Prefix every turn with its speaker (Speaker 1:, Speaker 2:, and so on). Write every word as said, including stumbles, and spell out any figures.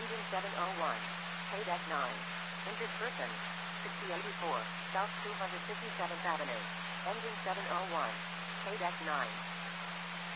Speaker 1: Engine seven oh one. K nine. Injured person. sixty eighty-four, South two hundred fifty-seventh Avenue. Engine seven oh one. K nine.